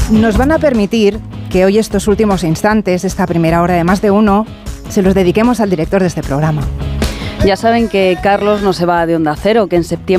nos van a permitir que hoy estos últimos instantes de esta primera hora de Más de Uno se los dediquemos al director de este programa. Ya saben que Carlos no se va de Onda Cero, que en septiembre